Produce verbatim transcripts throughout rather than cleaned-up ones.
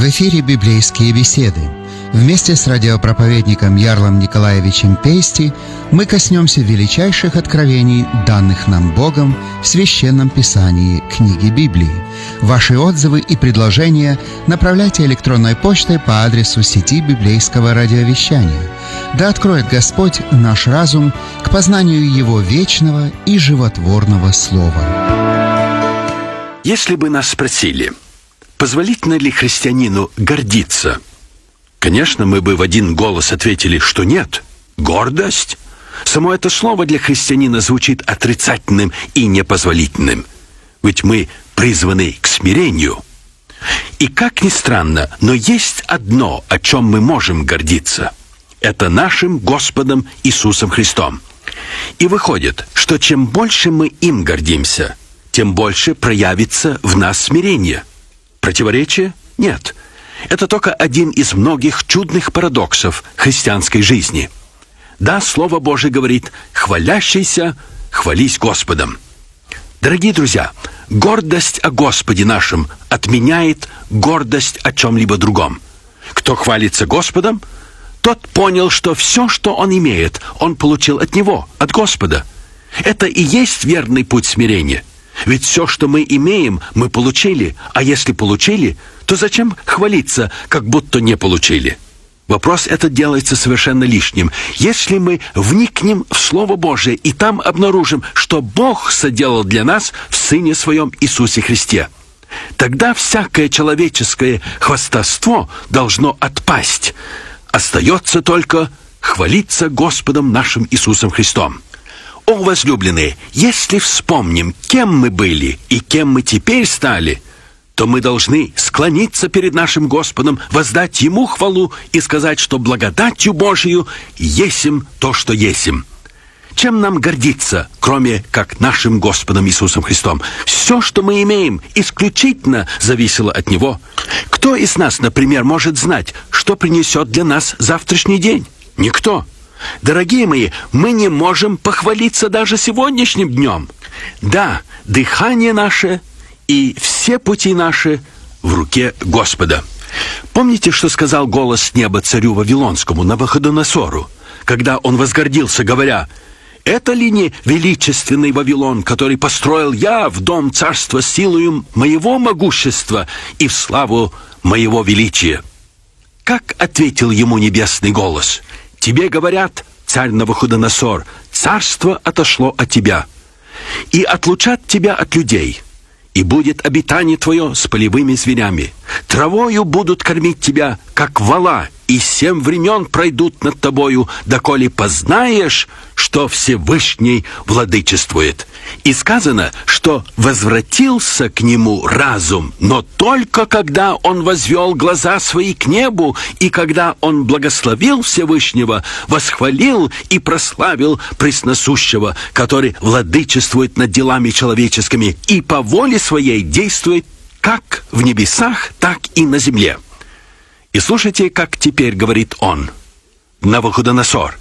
В эфире «Библейские беседы». Вместе с радиопроповедником Ярлом Николаевичем Пейсти мы коснемся величайших откровений, данных нам Богом в Священном Писании книги Библии. Ваши отзывы и предложения направляйте электронной почтой по адресу сети библейского радиовещания. Да откроет Господь наш разум к познанию Его вечного и животворного Слова. Если бы нас спросили, позволительно ли христианину гордиться, конечно, мы бы в один голос ответили, что нет. Гордость? Само это слово для христианина звучит отрицательным и непозволительным. Ведь мы призваны к смирению. И как ни странно, но есть одно, о чем мы можем гордиться. Это нашим Господом Иисусом Христом. И выходит, что чем больше мы им гордимся, тем больше проявится в нас смирение. Противоречия? Нет. Это только один из многих чудных парадоксов христианской жизни. Да, Слово Божие говорит: «Хвалящийся, хвались Господом». Дорогие друзья, гордость о Господе нашем отменяет гордость о чем-либо другом. Кто хвалится Господом, тот понял, что все, что он имеет, он получил от Него, от Господа. Это и есть верный путь смирения. Ведь все, что мы имеем, мы получили, а если получили, то зачем хвалиться, как будто не получили? Вопрос этот делается совершенно лишним. Если мы вникнем в Слово Божие и там обнаружим, что Бог соделал для нас в Сыне Своем Иисусе Христе, тогда всякое человеческое хвастовство должно отпасть. Остается только хвалиться Господом нашим Иисусом Христом. О, возлюбленные, если вспомним, кем мы были и кем мы теперь стали, то мы должны склониться перед нашим Господом, воздать Ему хвалу и сказать, что благодатью Божию есим то, что есим. Чем нам гордиться, кроме как нашим Господом Иисусом Христом? Все, что мы имеем, исключительно зависело от Него. Кто из нас, например, может знать, что принесет для нас завтрашний день? Никто. Дорогие мои, мы не можем похвалиться даже сегодняшним днем. Да, дыхание наше и все пути наши в руке Господа. Помните, что сказал голос с неба царю Вавилонскому, Навуходоносору, когда он возгордился, говоря: «Это ли не величественный Вавилон, который построил я в дом царства силою моего могущества и в славу моего величия?» Как ответил ему небесный голос? «Тебе говорят, царь Навуходоносор, царство отошло от тебя, и отлучат тебя от людей, и будет обитание твое с полевыми зверями. Травою будут кормить тебя, как вола, и семь времен пройдут над тобою, доколе познаешь, что Всевышний владычествует». И сказано, что возвратился к нему разум, но только когда он возвел глаза свои к небу, и когда он благословил Всевышнего, восхвалил и прославил Пресносущего, который владычествует над делами человеческими и по воле своей действует как в небесах, так и на земле. И слушайте, как теперь говорит он, Навуходоносор: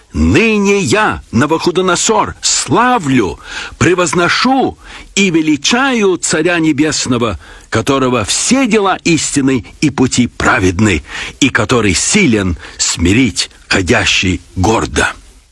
«Ныне я, Навуходоносор, славлю, превозношу и величаю Царя Небесного, которого все дела истинны и пути праведны, и который силен смирить ходящий гордо».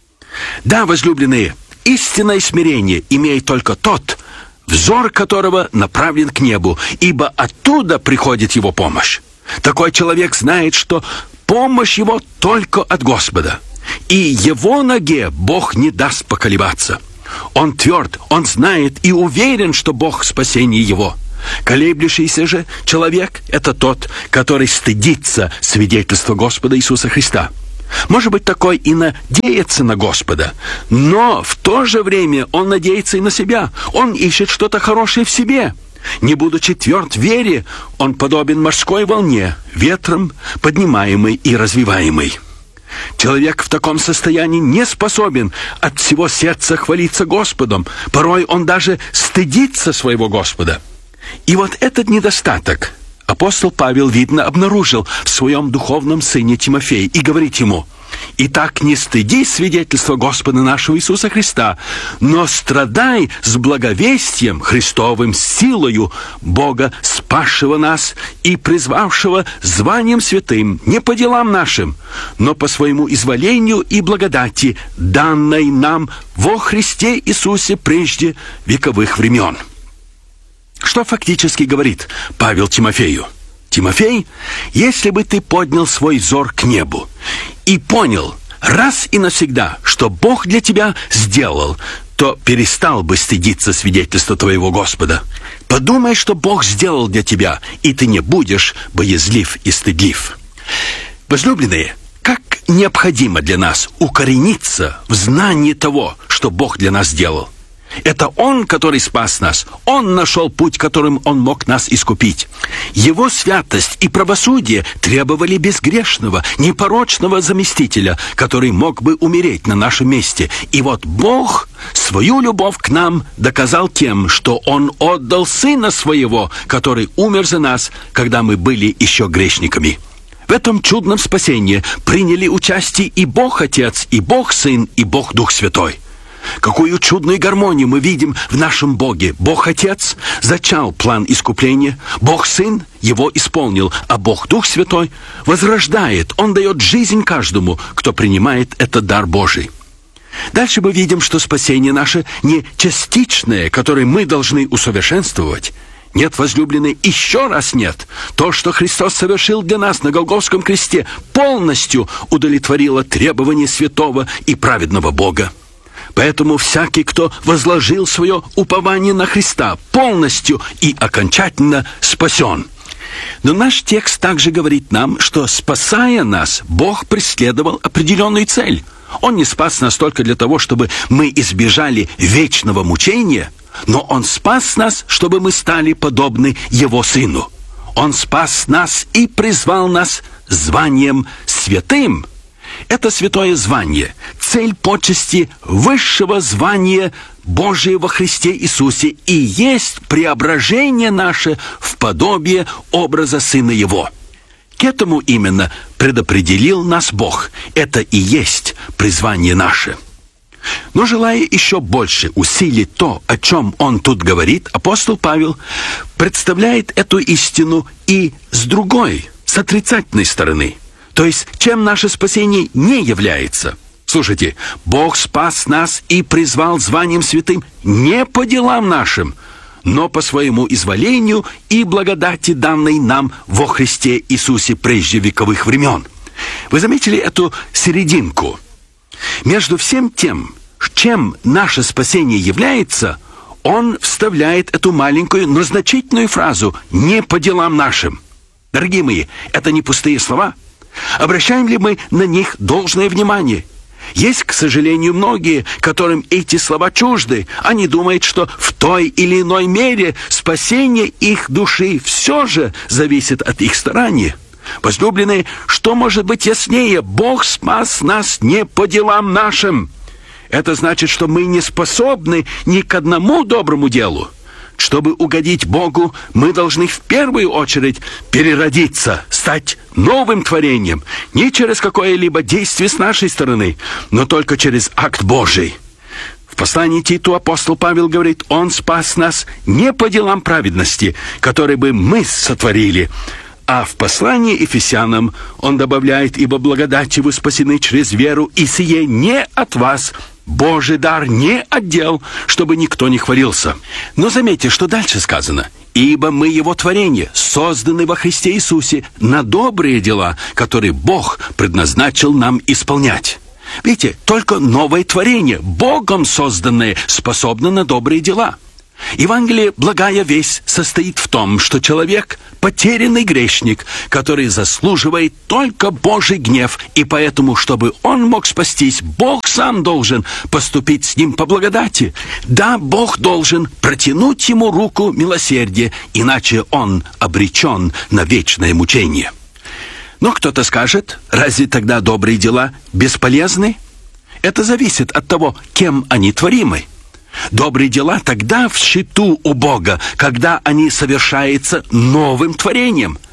Да, возлюбленные, истинное смирение имеет только тот, взор которого направлен к небу, ибо оттуда приходит его помощь. Такой человек знает, что помощь его только от Господа, и его ноге Бог не даст поколебаться. Он тверд, он знает и уверен, что Бог спасение его. Колеблющийся же человек — это тот, который стыдится свидетельства Господа Иисуса Христа. Может быть, такой и надеется на Господа, но в то же время он надеется и на себя. Он ищет что-то хорошее в себе. Не будучи тверд в вере, он подобен морской волне, ветром поднимаемый и развиваемый. Человек в таком состоянии не способен от всего сердца хвалиться Господом. Порой он даже стыдится своего Господа. И вот этот недостаток апостол Павел, видно, обнаружил в своем духовном сыне Тимофее и говорит ему: Итак, не стыдись свидетельства Господа нашего Иисуса Христа, но страдай с благовестием Христовым, силою Бога, спасшего нас и призвавшего званием святым, не по делам нашим, но по своему изволению и благодати, данной нам во Христе Иисусе прежде вековых времен». Что фактически говорит Павел Тимофею? Тимофей, если бы ты поднял свой взор к небу и понял раз и навсегда, что Бог для тебя сделал, то перестал бы стыдиться свидетельства твоего Господа. Подумай, что Бог сделал для тебя, и ты не будешь боязлив и стыдлив. Возлюбленные, как необходимо для нас укорениться в знании того, что Бог для нас сделал. Это Он, который спас нас. Он нашел путь, которым Он мог нас искупить. Его святость и правосудие требовали безгрешного, непорочного заместителя, который мог бы умереть на нашем месте. И вот Бог свою любовь к нам доказал тем, что Он отдал Сына Своего, который умер за нас, когда мы были еще грешниками. В этом чудном спасении приняли участие и Бог Отец, и Бог Сын, и Бог Дух Святой. Какую чудную гармонию мы видим в нашем Боге. Бог Отец зачал план искупления, Бог Сын его исполнил, а Бог Дух Святой возрождает. Он дает жизнь каждому, кто принимает этот дар Божий. Дальше мы видим, что спасение наше не частичное, которое мы должны усовершенствовать. Нет, возлюбленные, еще раз нет. То, что Христос совершил для нас на Голгофском кресте, полностью удовлетворило требования святого и праведного Бога. Поэтому всякий, кто возложил свое упование на Христа, полностью и окончательно спасен. Но наш текст также говорит нам, что, спасая нас, Бог преследовал определенную цель. Он не спас нас только для того, чтобы мы избежали вечного мучения, но Он спас нас, чтобы мы стали подобны Его Сыну. Он спас нас и призвал нас званием святым. Это святое звание, цель почести высшего звания Божия во Христе Иисусе и есть преображение наше в подобие образа Сына Его. К этому именно предопределил нас Бог. Это и есть призвание наше. Но желая еще больше усилить то, о чем он тут говорит, апостол Павел представляет эту истину и с другой, с отрицательной стороны. То есть, чем наше спасение не является. Слушайте, Бог спас нас и призвал званием святым не по делам нашим, но по своему изволению и благодати, данной нам во Христе Иисусе прежде вековых времен. Вы заметили эту серединку? Между всем тем, чем наше спасение является, он вставляет эту маленькую, но значительную фразу «не по делам нашим». Дорогие мои, это не пустые слова. Обращаем ли мы на них должное внимание? Есть, к сожалению, многие, которым эти слова чужды. Они думают, что в той или иной мере спасение их души все же зависит от их старания. Возлюбленные, что может быть яснее? Бог спас нас не по делам нашим. Это значит, что мы не способны ни к одному доброму делу. Чтобы угодить Богу, мы должны в первую очередь переродиться, стать новым творением, не через какое-либо действие с нашей стороны, но только через акт Божий. В послании Титу апостол Павел говорит, Он спас нас не по делам праведности, которые бы мы сотворили, а в послании Ефесянам он добавляет, «Ибо благодатью вы спасены через веру, и сие не от вас, Божий дар, не от дел, чтобы никто не хвалился». Но заметьте, что дальше сказано. «Ибо мы Его творение, созданы во Христе Иисусе на добрые дела, которые Бог предназначил нам исполнять». Видите, только новое творение, Богом созданное, способно на добрые дела. Евангелие «Благая весть» состоит в том, что человек – потерянный грешник, который заслуживает только Божий гнев, и поэтому, чтобы он мог спастись, Бог сам должен поступить с ним по благодати. Да, Бог должен протянуть ему руку милосердия, иначе он обречен на вечное мучение. Но кто-то скажет, разве тогда добрые дела бесполезны? Это зависит от того, кем они творимы. Добрые дела тогда в счету у Бога, когда они совершаются новым творением.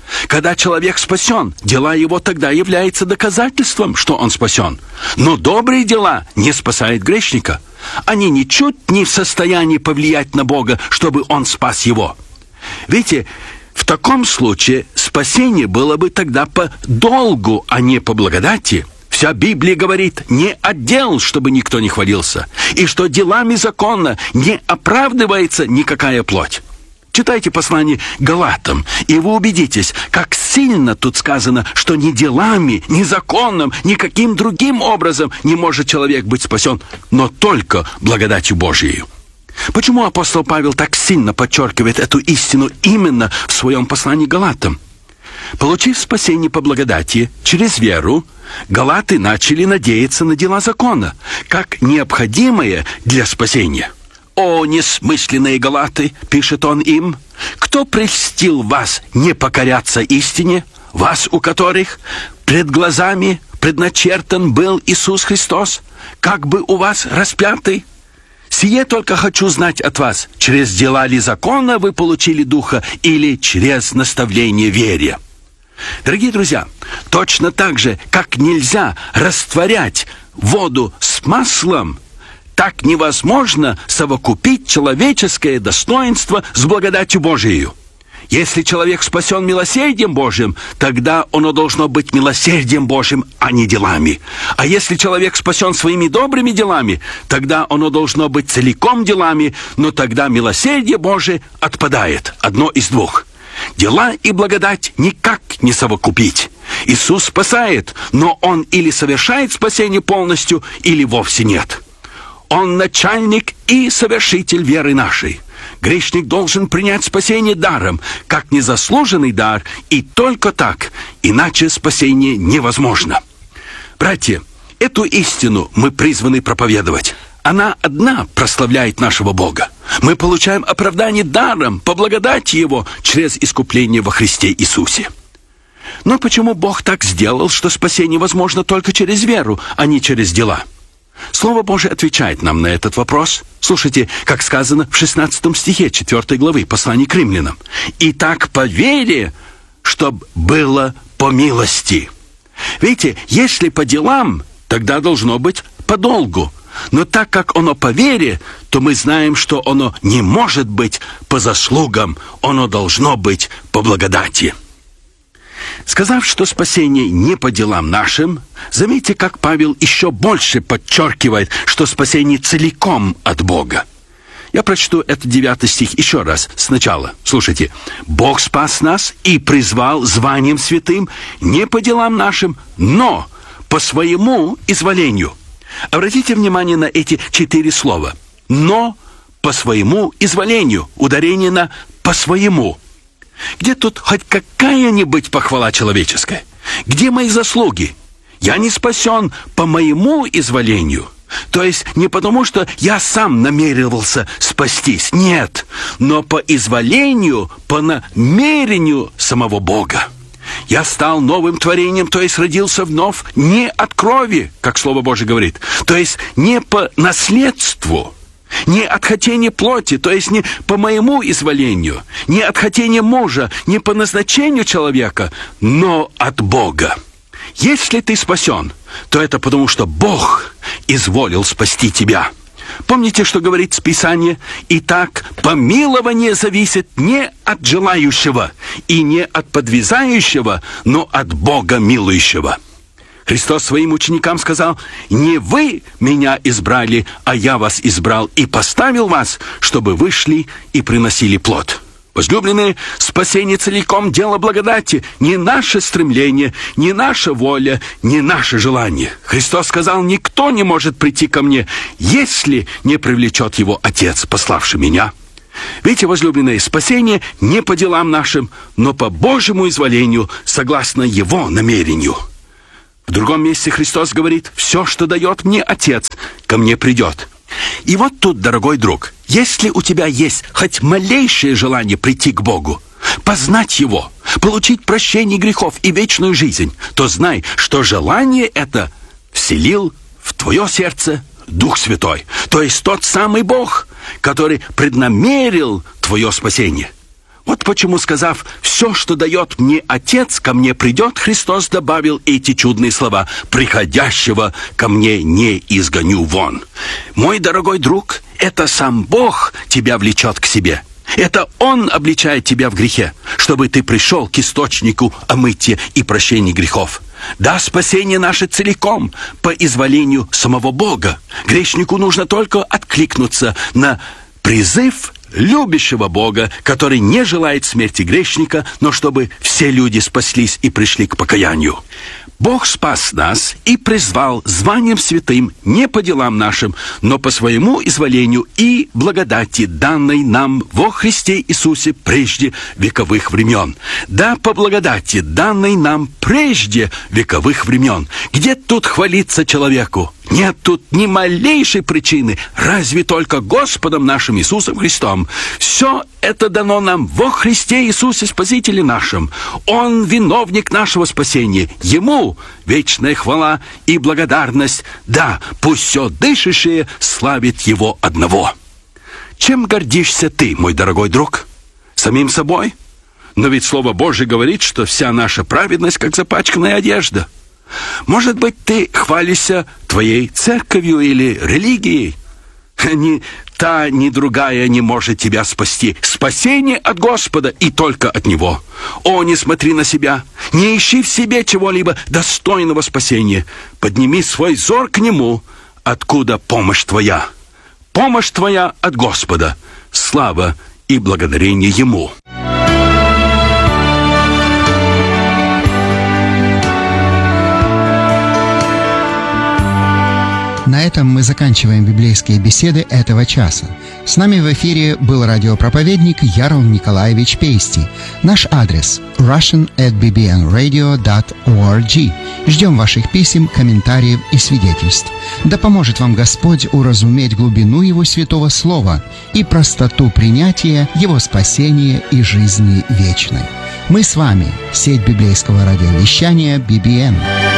Когда человек спасен, дела его тогда являются доказательством, что он спасен. Но добрые дела не спасают грешника. Они ничуть не в состоянии повлиять на Бога, чтобы он спас его. Видите, в таком случае спасение было бы тогда по долгу, а не по благодати. Вся Библия говорит: не от дел, чтобы никто не хвалился, и что делами закона не оправдывается никакая плоть. Читайте послание Галатам, и вы убедитесь, как сильно тут сказано, что ни делами, ни законом, никаким другим образом не может человек быть спасен, но только благодатью Божией. Почему апостол Павел так сильно подчеркивает эту истину именно в своем послании Галатам? Получив спасение по благодати через веру, галаты начали надеяться на дела закона, как необходимое для спасения. «О, несмысленные галаты!» — пишет он им. «Кто прельстил вас не покоряться истине, вас, у которых пред глазами предначертан был Иисус Христос, как бы у вас распятый? Сие только хочу знать от вас, через дела ли закона вы получили Духа или через наставление вере?» Дорогие друзья, точно так же, как нельзя растворять воду с маслом, так невозможно совокупить человеческое достоинство с благодатью Божией. Если человек спасен милосердием Божьим, тогда оно должно быть милосердием Божьим, а не делами. А если человек спасен своими добрыми делами, тогда оно должно быть целиком делами, но тогда милосердие Божие отпадает. Одно из двух. Дела и благодать никак не совокупить. Иисус спасает, но Он или совершает спасение полностью, или вовсе нет. Он начальник и совершитель веры нашей. Грешник должен принять спасение даром, как незаслуженный дар, и только так, иначе спасение невозможно. Братья, эту истину мы призваны проповедовать. Она одна прославляет нашего Бога. Мы получаем оправдание даром по благодати Его через искупление во Христе Иисусе. Но почему Бог так сделал, что спасение возможно только через веру, а не через дела? Слово Божие отвечает нам на этот вопрос. Слушайте, как сказано в шестнадцатом стихе четвёртой главы послания к римлянам. «Итак, по вере, чтоб было по милости». Видите, если по делам, тогда должно быть по долгу. Но так как оно по вере, то мы знаем, что оно не может быть по заслугам, оно должно быть по благодати. Сказав, что спасение не по делам нашим, заметьте, как Павел еще больше подчеркивает, что спасение целиком от Бога. Я прочту этот девятый стих еще раз, сначала. Слушайте. «Бог спас нас и призвал званием святым не по делам нашим, но по своему изволению». Обратите внимание на эти четыре слова. «Но по своему изволению». Ударение на «по своему». Где тут хоть какая-нибудь похвала человеческая? Где мои заслуги? Я не спасен по моему изволению. То есть не потому, что я сам намеревался спастись. Нет, но по изволению, по намерению самого Бога. Я стал новым творением, то есть родился вновь не от крови, как Слово Божие говорит, то есть не по наследству, не от хотения плоти, то есть не по моему изволению, не от хотения мужа, не по назначению человека, но от Бога. Если ты спасен, то это потому, что Бог изволил спасти тебя. Помните, что говорит Писание? «Итак, помилование зависит не от желающего и не от подвязающего, но от Бога милующего». Христос своим ученикам сказал: «Не вы меня избрали, а я вас избрал и поставил вас, чтобы вы шли и приносили плод». Возлюбленные, спасение целиком дело благодати, не наше стремление, не наша воля, не наше желание. Христос сказал: «Никто не может прийти ко мне, если не привлечет его Отец, пославший меня». Видите, возлюбленные, спасение не по делам нашим, но по Божьему изволению, согласно Его намерению. В другом месте Христос говорит: «Все, что дает мне Отец, ко мне придет». И вот тут, дорогой друг, если у тебя есть хоть малейшее желание прийти к Богу, познать Его, получить прощение грехов и вечную жизнь, то знай, что желание это вселил в твое сердце Дух Святой, то есть тот самый Бог, который преднамерил твое спасение. Вот почему, сказав «все, что дает мне Отец, ко мне придет», Христос добавил эти чудные слова: «Приходящего ко мне не изгоню вон». Мой дорогой друг, это сам Бог тебя влечет к себе. Это Он обличает тебя в грехе, чтобы ты пришел к источнику омытия и прощения грехов. Да, спасение наше целиком по изволению самого Бога. Грешнику нужно только откликнуться на призыв любящего Бога, который не желает смерти грешника, но чтобы все люди спаслись и пришли к покаянию. Бог спас нас и призвал званием святым не по делам нашим, но по своему изволению и благодати, данной нам во Христе Иисусе прежде вековых времен. Да, по благодати, данной нам прежде вековых времен. Где тут хвалиться человеку? Нет тут ни малейшей причины, разве только Господом нашим Иисусом Христом. Все это дано нам во Христе Иисусе Спасителе нашим. Он виновник нашего спасения. Ему вечная хвала и благодарность. Да, пусть все дышащее славит Его одного. Чем гордишься ты, мой дорогой друг? Самим собой? Но ведь Слово Божие говорит, что вся наша праведность, как запачканная одежда. Может быть, ты хвалишься твоей церковью или религией? Ни та, ни другая не может тебя спасти. Спасение от Господа и только от Него. О, не смотри на себя, не ищи в себе чего-либо достойного спасения. Подними свой взор к Нему, откуда помощь твоя. Помощь твоя от Господа. Слава и благодарение Ему. На этом мы заканчиваем библейские беседы этого часа. С нами в эфире был радиопроповедник Ярл Николаевич Пейсти. Наш адрес russian at b b n radio dot org. Ждем ваших писем, комментариев и свидетельств. Да поможет вам Господь уразуметь глубину Его святого Слова и простоту принятия Его спасения и жизни вечной. Мы с вами, сеть библейского радиовещания би би эн.